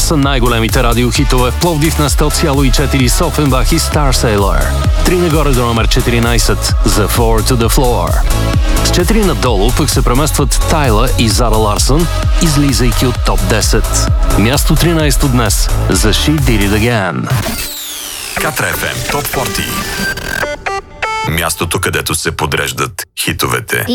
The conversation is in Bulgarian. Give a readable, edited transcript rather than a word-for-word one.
са най-големите радиохитове в Пловдив на 100,4 с Офенбах и Star Sailor. 3 нагоре до номер 14 за Four to the Floor. С 4 надолу пък се преместват Тайла и Зара Ларсън, излизайки от топ 10. Място 13 днес за She Did It Again. Катра FM Топ 40. Мястото, където се подреждат хитовете.